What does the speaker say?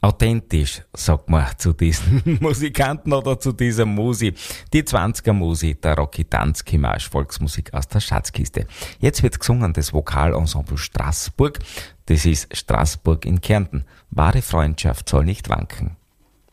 authentisch, sagt man zu diesen Musikanten oder zu dieser Musi. Die 20er Musi, der Rocky Danski Marsch, Volksmusik aus der Schatzkiste. Jetzt wird gesungen das Vokalensemble Straßburg. Das ist Straßburg in Kärnten. Wahre Freundschaft soll nicht wanken.